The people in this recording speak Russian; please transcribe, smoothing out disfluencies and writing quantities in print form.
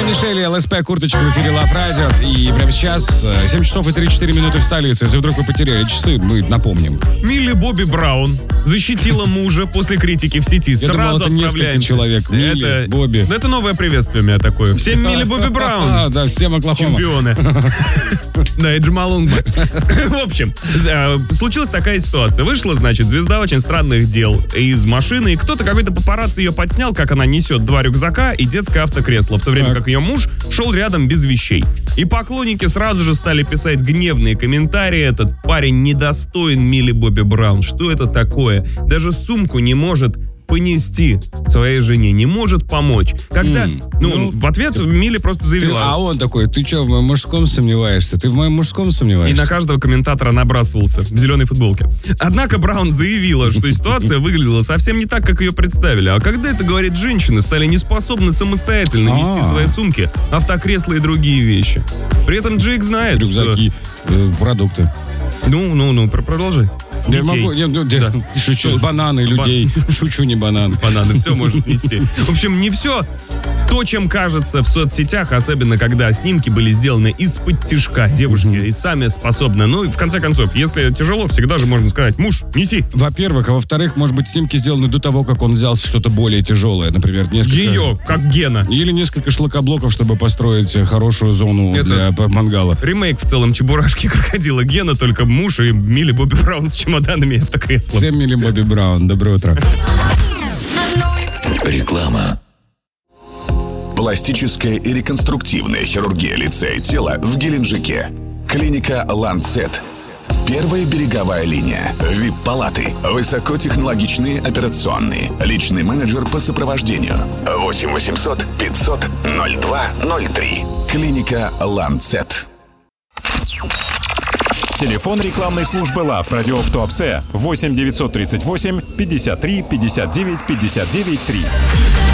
Мишель и ЛСП, курточка в эфире Love Radio. И прямо сейчас 7 часов и 34 минуты в столице. Если вдруг вы потеряли часы, мы напомним. Милли Бобби Браун защитила мужа после критики в сети. Я думал, это несколько человек. Милли, Бобби. Это новое приветствие у меня такое. Всем Милли Бобби Браун. Да, всем Оклахома. Чемпионы. Да, и Джамал Унгман. В общем, случилась такая ситуация. Вышла, значит, звезда очень странных дел из машины, и кто-то, какой-то папарацци ее подснял, как она несет 2 рюкзака и детское автокресло, в то время как ее муж шел рядом без вещей. И поклонники сразу же стали писать гневные комментарии. Этот парень недостоин Милли Бобби Браун. Что это такое? Даже сумку не может понести своей жене, не может помочь. Когда, в ответ Милли просто заявила... А он такой, ты что, в моем мужском сомневаешься? Ты в моем мужском сомневаешься? И на каждого комментатора набрасывался в зеленой футболке. Однако Браун заявила, что ситуация выглядела совсем не так, как ее представили. А когда это, говорит, женщины стали неспособны самостоятельно нести свои сумки, автокресла и другие вещи. При этом Джейк знает, рюкзаки, продукты. Продолжай. Я могу, шучу, бананы людей, шучу, не бананы. Бананы, все может нести. В общем, не все то, чем кажется в соцсетях, особенно когда снимки были сделаны из-под тишка. Девушки и сами способны. В конце концов, если тяжело, всегда же можно сказать: муж, неси. Во-первых, а во-вторых, может быть, снимки сделаны до того, как он взял что-то более тяжелое, например, несколько... Ее, как Гена. Или несколько шлакоблоков, чтобы построить хорошую зону для мангала. Ремейк в целом Чебурашки и Крокодила Гена, только муж и Милли Бобби Браун с чемоданами и автокреслом. Всем Милли Бобби Браун, доброе утро. Реклама. Пластическая и реконструктивная хирургия лица и тела в Геленджике. Клиника «Ланцет». Первая береговая линия. ВИП-палаты. Высокотехнологичные операционные. Личный менеджер по сопровождению. 8 800 500 02 03. Клиника «Ланцет». Телефон рекламной службы Love Radio в Туапсе 8 938 53 59 59 3.